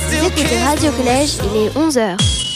Vous écoutez Radio Collège, il est 11h.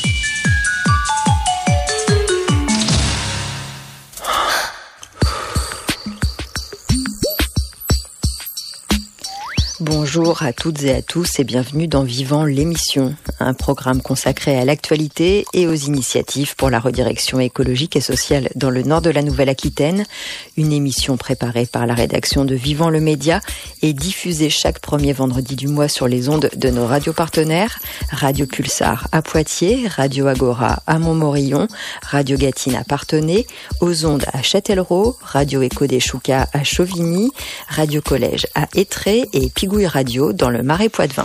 Bonjour à toutes et à tous et bienvenue dans Vivant l'émission, un programme consacré à l'actualité et aux initiatives pour la redirection écologique et sociale dans le nord de la Nouvelle-Aquitaine. Une émission préparée par la rédaction de Vivant le Média et diffusée chaque premier vendredi du mois sur les ondes de nos radios partenaires, Radio Pulsar à Poitiers, Radio Agora à Montmorillon, Radio Gâtine à Parthenay, aux ondes à Châtellerault, Radio Écho des Choucas à Chauvigny, Radio Collège à Étré et Pigouille Radio dans le Marais Poitevin.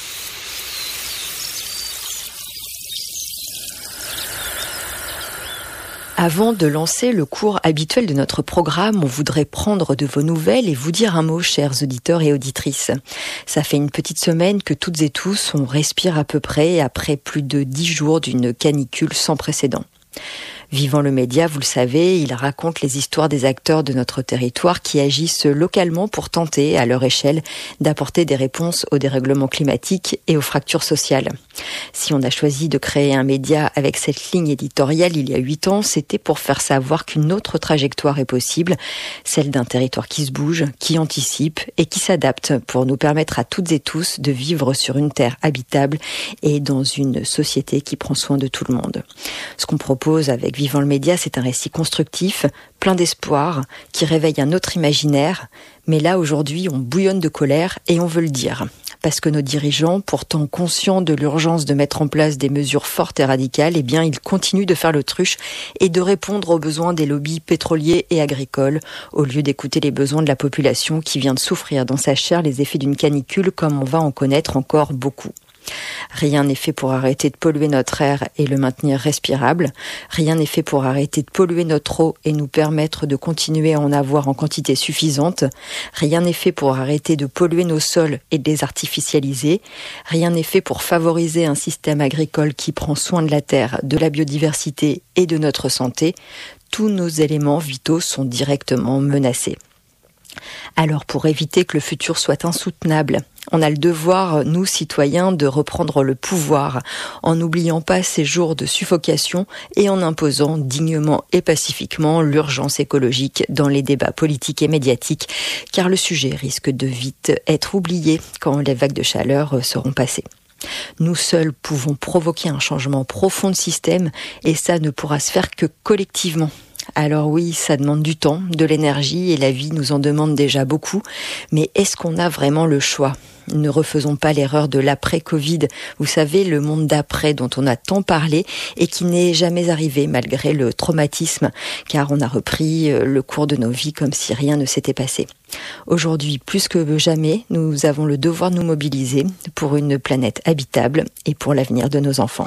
Avant de lancer le cours habituel de notre programme, on voudrait prendre de vos nouvelles et vous dire un mot, chers auditeurs et auditrices. Ça fait une petite semaine que toutes et tous, on respire à peu près après plus de 10 jours d'une canicule sans précédent. Vivant le Média, vous le savez, il raconte les histoires des acteurs de notre territoire qui agissent localement pour tenter, à leur échelle, d'apporter des réponses au dérèglement climatique et aux fractures sociales. Si on a choisi de créer un média avec cette ligne éditoriale il y a 8 ans, c'était pour faire savoir qu'une autre trajectoire est possible, celle d'un territoire qui se bouge, qui anticipe et qui s'adapte pour nous permettre à toutes et tous de vivre sur une terre habitable et dans une société qui prend soin de tout le monde. Ce qu'on propose avec Vivant le Média, c'est un récit constructif, plein d'espoir, qui réveille un autre imaginaire. Mais là, aujourd'hui, on bouillonne de colère et on veut le dire. Parce que nos dirigeants, pourtant conscients de l'urgence de mettre en place des mesures fortes et radicales, eh bien, ils continuent de faire l'autruche et de répondre aux besoins des lobbies pétroliers et agricoles, au lieu d'écouter les besoins de la population qui vient de souffrir dans sa chair les effets d'une canicule comme on va en connaître encore beaucoup. Rien n'est fait pour arrêter de polluer notre air et le maintenir respirable. Rien n'est fait pour arrêter de polluer notre eau et nous permettre de continuer à en avoir en quantité suffisante. Rien n'est fait pour arrêter de polluer nos sols et de les artificialiser. Rien n'est fait pour favoriser un système agricole qui prend soin de la terre, de la biodiversité et de notre santé. Tous nos éléments vitaux sont directement menacés. Alors pour éviter que le futur soit insoutenable, on a le devoir, nous citoyens, de reprendre le pouvoir en n'oubliant pas ces jours de suffocation et en imposant dignement et pacifiquement l'urgence écologique dans les débats politiques et médiatiques, car le sujet risque de vite être oublié quand les vagues de chaleur seront passées. Nous seuls pouvons provoquer un changement profond de système et ça ne pourra se faire que collectivement. Alors oui, ça demande du temps, de l'énergie et la vie nous en demande déjà beaucoup. Mais est-ce qu'on a vraiment le choix ? Ne refaisons pas l'erreur de l'après-Covid. Vous savez, le monde d'après dont on a tant parlé et qui n'est jamais arrivé malgré le traumatisme, car on a repris le cours de nos vies comme si rien ne s'était passé. Aujourd'hui, plus que jamais, nous avons le devoir de nous mobiliser pour une planète habitable et pour l'avenir de nos enfants.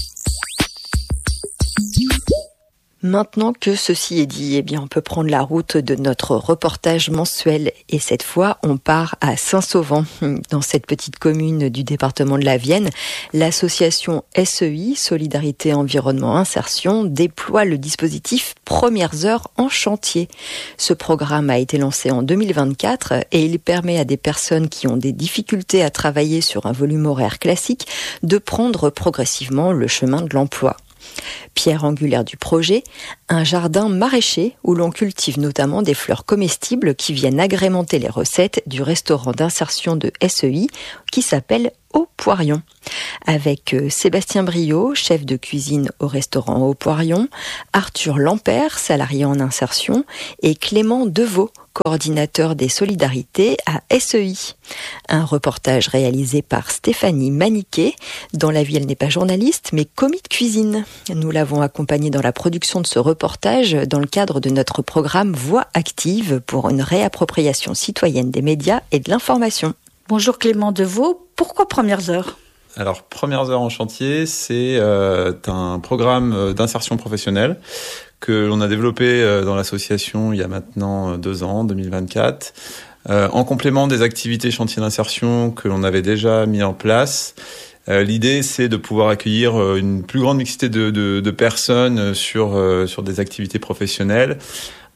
Maintenant que ceci est dit, eh bien, on peut prendre la route de notre reportage mensuel. Et cette fois, on part à Saint-Sauvent, dans cette petite commune du département de la Vienne. L'association SEI, Solidarité Environnement Insertion, déploie le dispositif Premières Heures en chantier. Ce programme a été lancé en 2024 et il permet à des personnes qui ont des difficultés à travailler sur un volume horaire classique de prendre progressivement le chemin de l'emploi. Pierre angulaire du projet, un jardin maraîcher où l'on cultive notamment des fleurs comestibles qui viennent agrémenter les recettes du restaurant d'insertion de SEI qui s'appelle Au Poirion. Avec Sébastien Briot, chef de cuisine au restaurant Au Poirion, Arthur Lampert, salarié en insertion, et Clément Deveau, coordinateur des solidarités à SEI. Un reportage réalisé par Stéphanie Maniquet. Dans la vie, elle n'est pas journaliste, mais commis de cuisine. Nous l'avons accompagnée dans la production de ce reportage dans le cadre de notre programme Voix active pour une réappropriation citoyenne des médias et de l'information. Bonjour Clément Deveau, pourquoi Premières Heures ? Alors, Premières Heures en chantier, c'est un programme d'insertion professionnelle que l'on a développé dans l'association il y a maintenant 2 ans, 2024, en complément des activités chantier d'insertion que l'on avait déjà mis en place. L'idée, c'est de pouvoir accueillir une plus grande mixité de personnes sur des activités professionnelles,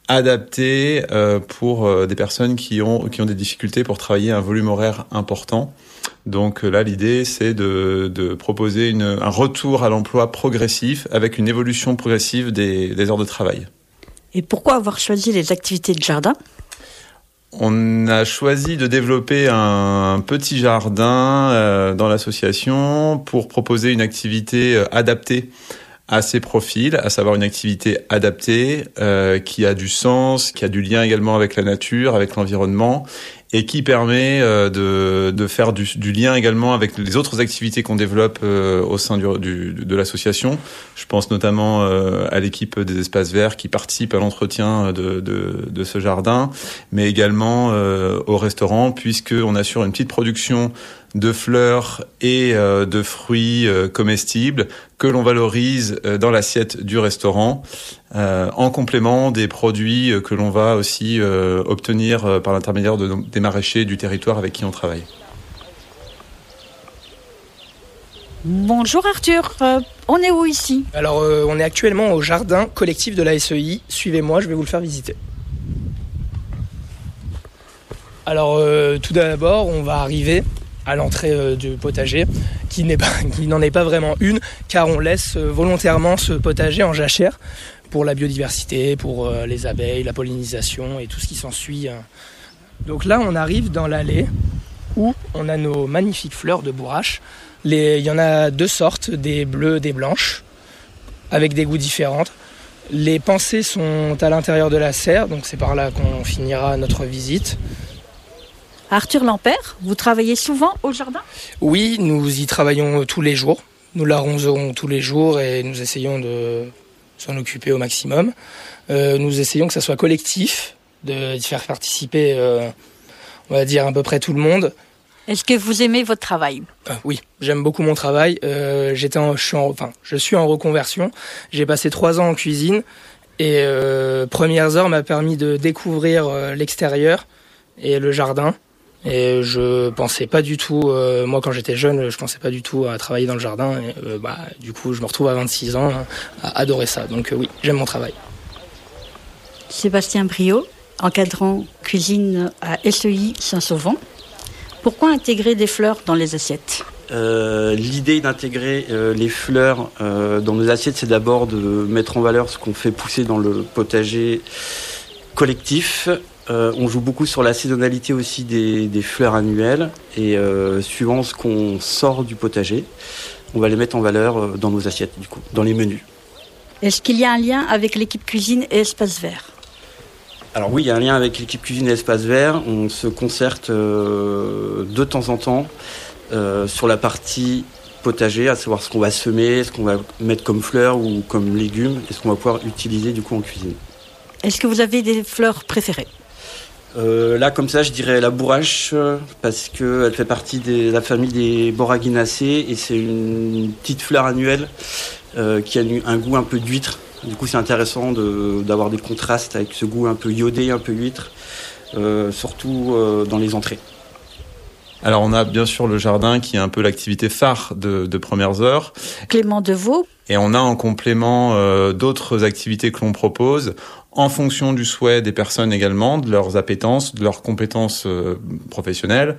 adapté pour des personnes qui ont des difficultés pour travailler un volume horaire important. Donc là, l'idée, c'est de proposer un retour à l'emploi progressif avec une évolution progressive des heures de travail. Et pourquoi avoir choisi les activités de jardin ? On a choisi de développer un petit jardin dans l'association pour proposer une activité adaptée à ses profils, à savoir une activité adaptée qui a du sens, qui a du lien également avec la nature, avec l'environnement, et qui permet de faire du lien également avec les autres activités qu'on développe au sein de l'association. Je pense notamment à l'équipe des espaces verts qui participe à l'entretien de ce jardin, mais également au restaurant, puisqu'on assure une petite production de fleurs et de fruits comestibles que l'on valorise dans l'assiette du restaurant, en complément des produits que l'on va aussi obtenir par l'intermédiaire des maraîchers du territoire avec qui on travaille. Bonjour Arthur, on est où ici ? Alors on est actuellement au jardin collectif de la SEI. Suivez-moi, je vais vous le faire visiter. Alors tout d'abord, on va arriver à l'entrée du potager, qui n'en est pas vraiment une, car on laisse volontairement ce potager en jachère pour la biodiversité, pour les abeilles, la pollinisation et tout ce qui s'ensuit. Donc là, on arrive dans l'allée où on a nos magnifiques fleurs de bourrache. Il y en a deux sortes, des bleues, des blanches, avec des goûts différents. Les pensées sont à l'intérieur de la serre, donc c'est par là qu'on finira notre visite. Arthur Lampert, vous travaillez souvent au jardin ? Oui, nous y travaillons tous les jours. Nous l'arrosons tous les jours et nous essayons de s'en occuper au maximum. Nous essayons que ça soit collectif, de faire participer, on va dire, à peu près tout le monde. Est-ce que vous aimez votre travail ? Oui, j'aime beaucoup mon travail. Je suis en reconversion. J'ai passé 3 ans en cuisine et premières heures m'a permis de découvrir l'extérieur et le jardin. Et je pensais pas du tout, moi quand j'étais jeune, je pensais pas du tout à travailler dans le jardin. Et, du coup, je me retrouve à 26 ans à adorer ça. Donc oui, j'aime mon travail. Sébastien Briot, encadrant cuisine à SEI Saint-Sauvant. Pourquoi intégrer des fleurs dans les assiettes ? L'idée d'intégrer les fleurs dans nos assiettes, c'est d'abord de mettre en valeur ce qu'on fait pousser dans le potager collectif. On joue beaucoup sur la saisonnalité aussi des fleurs annuelles et suivant ce qu'on sort du potager, on va les mettre en valeur dans nos assiettes, du coup, dans les menus. Est-ce qu'il y a un lien avec l'équipe cuisine et espace vert ? Alors oui, il y a un lien avec l'équipe cuisine et espace vert. On se concerte de temps en temps sur la partie potager, à savoir ce qu'on va semer, ce qu'on va mettre comme fleurs ou comme légumes et ce qu'on va pouvoir utiliser du coup en cuisine. Est-ce que vous avez des fleurs préférées ? Là, comme ça, je dirais la bourrache parce qu'elle fait partie de la famille des Boraginaceae et c'est une petite fleur annuelle qui a un goût un peu d'huître. Du coup, c'est intéressant d'avoir des contrastes avec ce goût un peu iodé, un peu huître, surtout dans les entrées. Alors, on a bien sûr le jardin qui est un peu l'activité phare de premières heures. Clément Deveau. Et on a en complément d'autres activités que l'on propose en fonction du souhait des personnes également, de leurs appétences, de leurs compétences professionnelles.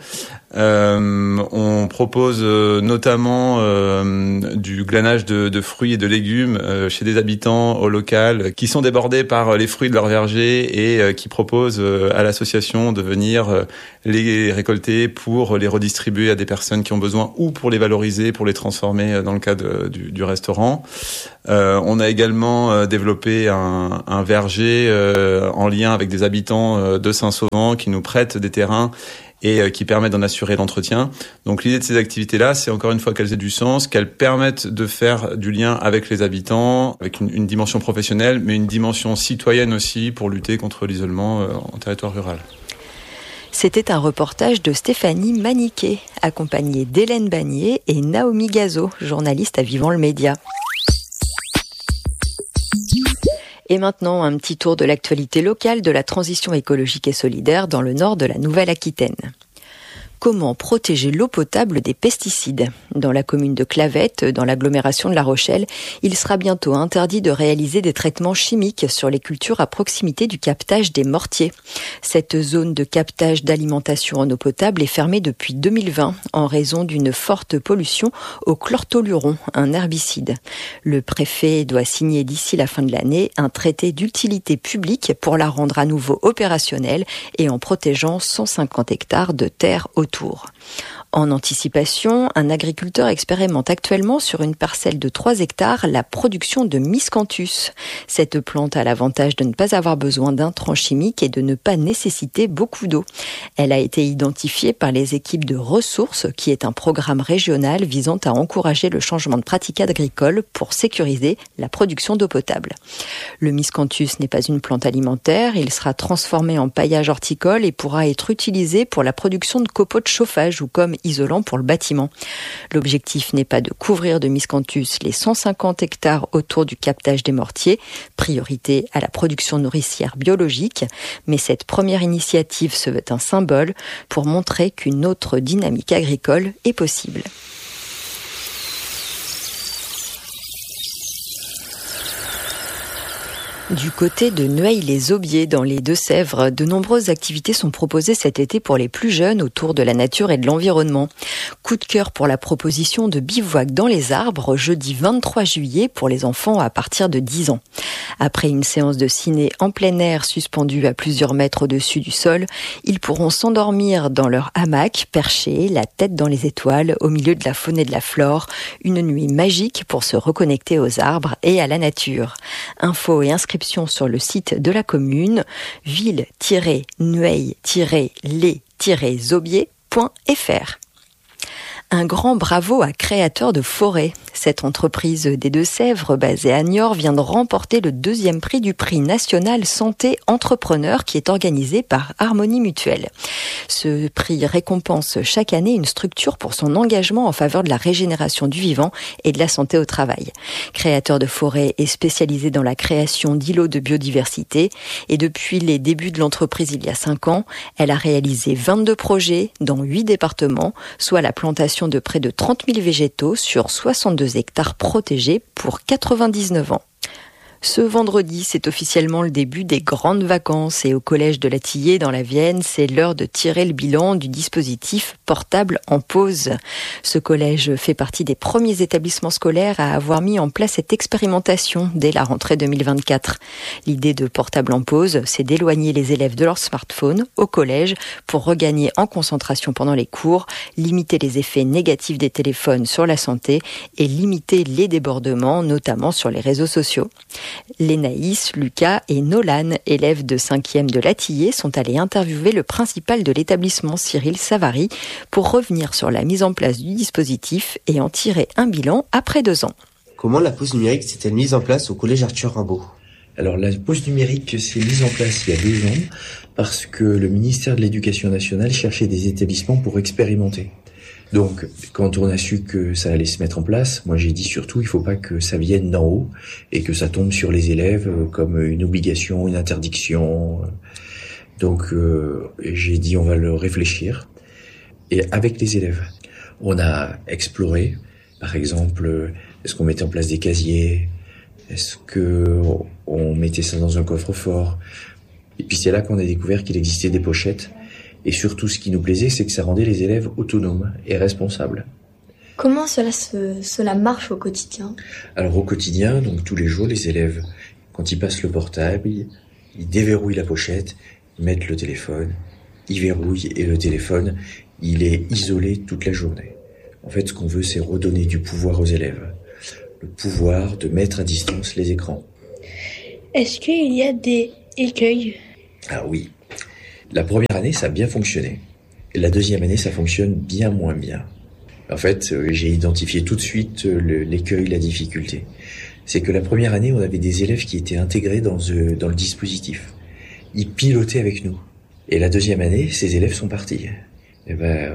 On propose notamment du glanage de fruits et de légumes chez des habitants au local qui sont débordés par les fruits de leur verger et qui proposent à l'association de venir les récolter pour les redistribuer à des personnes qui ont besoin ou pour les valoriser, pour les transformer dans le cadre du restaurant. On a également développé un verger en lien avec des habitants de Saint-Sauvant qui nous prêtent des terrains et qui permettent d'en assurer l'entretien. Donc l'idée de ces activités-là, c'est encore une fois qu'elles aient du sens, qu'elles permettent de faire du lien avec les habitants, avec une dimension professionnelle, mais une dimension citoyenne aussi pour lutter contre l'isolement en territoire rural. C'était un reportage de Stéphanie Maniquet, accompagnée d'Hélène Bagnier et Naomi Gazo, journaliste à Vivant le Média. Et maintenant, un petit tour de l'actualité locale de la transition écologique et solidaire dans le nord de la Nouvelle-Aquitaine. Comment protéger l'eau potable des pesticides ? Dans la commune de Clavette, dans l'agglomération de La Rochelle, il sera bientôt interdit de réaliser des traitements chimiques sur les cultures à proximité du captage des mortiers. Cette zone de captage d'alimentation en eau potable est fermée depuis 2020 en raison d'une forte pollution au chlortoluron, un herbicide. Le préfet doit signer d'ici la fin de l'année un traité d'utilité publique pour la rendre à nouveau opérationnelle et en protégeant 150 hectares de terre autour. En anticipation, un agriculteur expérimente actuellement sur une parcelle de 3 hectares la production de miscanthus. Cette plante a l'avantage de ne pas avoir besoin d'intrants chimiques et de ne pas nécessiter beaucoup d'eau. Elle a été identifiée par les équipes de Ressources, qui est un programme régional visant à encourager le changement de pratiques agricoles pour sécuriser la production d'eau potable. Le miscanthus n'est pas une plante alimentaire, il sera transformé en paillage horticole et pourra être utilisé pour la production de copeaux de chauffage ou comme isolant pour le bâtiment. L'objectif n'est pas de couvrir de miscanthus les 150 hectares autour du captage des mortiers, priorité à la production nourricière biologique, mais cette première initiative se veut un symbole pour montrer qu'une autre dynamique agricole est possible. Du côté de Nueil-les-Aubiers, dans les Deux-Sèvres, de nombreuses activités sont proposées cet été pour les plus jeunes autour de la nature et de l'environnement. Coup de cœur pour la proposition de bivouac dans les arbres, jeudi 23 juillet pour les enfants à partir de 10 ans. Après une séance de ciné en plein air suspendue à plusieurs mètres au-dessus du sol, ils pourront s'endormir dans leur hamac, perchés, la tête dans les étoiles, au milieu de la faune et de la flore. Une nuit magique pour se reconnecter aux arbres et à la nature. Infos et inscriptions sur le site de la commune, ville-nueil-les-aubiers.fr. Un grand bravo à Créateurs de Forêt. Cette entreprise des Deux-Sèvres, basée à Niort, vient de remporter le 2e prix du prix national Santé Entrepreneur qui est organisé par Harmonie Mutuelle. Ce prix récompense chaque année une structure pour son engagement en faveur de la régénération du vivant et de la santé au travail. Créateurs de Forêt est spécialisé dans la création d'îlots de biodiversité et depuis les débuts de l'entreprise il y a 5 ans, elle a réalisé 22 projets dans 8 départements, soit la plantation de près de 30 000 végétaux sur 62 hectares protégés pour 99 ans. Ce vendredi, c'est officiellement le début des grandes vacances et au collège de la Tillée dans la Vienne, c'est l'heure de tirer le bilan du dispositif Portable en pause. Ce collège fait partie des premiers établissements scolaires à avoir mis en place cette expérimentation dès la rentrée 2024. L'idée de Portable en pause, c'est d'éloigner les élèves de leur smartphone au collège pour regagner en concentration pendant les cours, limiter les effets négatifs des téléphones sur la santé et limiter les débordements, notamment sur les réseaux sociaux. Lénaïs, Lucas et Nolan, élèves de 5e de l'Atillé, sont allés interviewer le principal de l'établissement, Cyril Savary, pour revenir sur la mise en place du dispositif et en tirer un bilan après 2 ans. Comment la pause numérique s'est-elle mise en place au collège Arthur Rimbaud ? Alors la pause numérique s'est mise en place il y a 2 ans parce que le ministère de l'Éducation nationale cherchait des établissements pour expérimenter. Donc, quand on a su que ça allait se mettre en place, moi j'ai dit surtout, il faut pas que ça vienne d'en haut et que ça tombe sur les élèves comme une obligation, une interdiction. Donc, j'ai dit, on va le réfléchir. Et avec les élèves, on a exploré, par exemple, est-ce qu'on mettait en place des casiers? Est-ce que on mettait ça dans un coffre-fort? Et puis c'est là qu'on a découvert qu'il existait des pochettes. Et surtout, ce qui nous plaisait, c'est que ça rendait les élèves autonomes et responsables. Comment cela marche au quotidien ? Alors au quotidien, donc tous les jours, les élèves, quand ils passent le portable, ils déverrouillent la pochette, ils mettent le téléphone, ils verrouillent et le téléphone, il est isolé toute la journée. En fait, ce qu'on veut, c'est redonner du pouvoir aux élèves. Le pouvoir de mettre à distance les écrans. Est-ce qu'il y a des écueils ? Ah oui. La première année, ça a bien fonctionné. Et la deuxième année, ça fonctionne bien moins bien. En fait, j'ai identifié tout de suite l'écueil, la difficulté. C'est que la première année, on avait des élèves qui étaient intégrés dans le dispositif. Ils pilotaient avec nous. Et la deuxième année, ces élèves sont partis. Et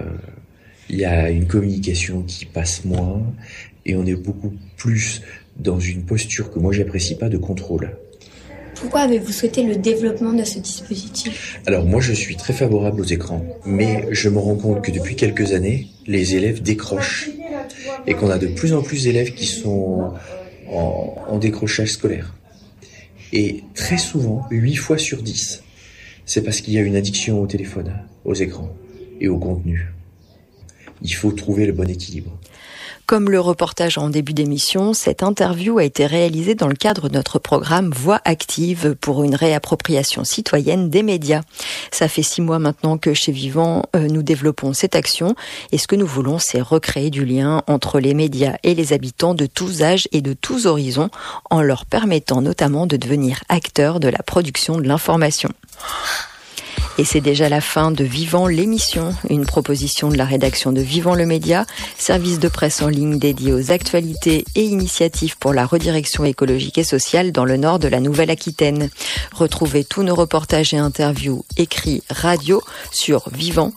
il y a une communication qui passe moins et on est beaucoup plus dans une posture que moi j'apprécie pas de contrôle. Pourquoi avez-vous souhaité le développement de ce dispositif ? Alors moi je suis très favorable aux écrans, mais je me rends compte que depuis quelques années, les élèves décrochent et qu'on a de plus en plus d'élèves qui sont en décrochage scolaire. Et très souvent, 8 fois sur 10, c'est parce qu'il y a une addiction au téléphone, aux écrans et au contenu. Il faut trouver le bon équilibre. Comme le reportage en début d'émission, cette interview a été réalisée dans le cadre de notre programme Voix active pour une réappropriation citoyenne des médias. Ça fait 6 mois maintenant que chez Vivant, nous développons cette action et ce que nous voulons, c'est recréer du lien entre les médias et les habitants de tous âges et de tous horizons en leur permettant notamment de devenir acteurs de la production de l'information. Et c'est déjà la fin de Vivant l'émission, une proposition de la rédaction de Vivant le Média, service de presse en ligne dédié aux actualités et initiatives pour la redirection écologique et sociale dans le nord de la Nouvelle-Aquitaine. Retrouvez tous nos reportages et interviews écrits radio sur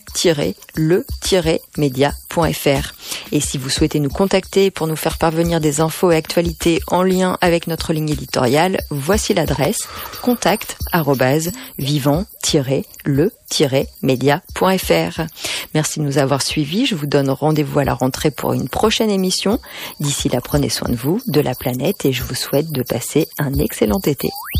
vivant-le-média.fr. Et si vous souhaitez nous contacter pour nous faire parvenir des infos et actualités en lien avec notre ligne éditoriale, voici l'adresse contact@vivant-le-média.fr. Merci de nous avoir suivis. Je vous donne rendez-vous à la rentrée pour une prochaine émission. D'ici là, prenez soin de vous, de la planète et je vous souhaite de passer un excellent été.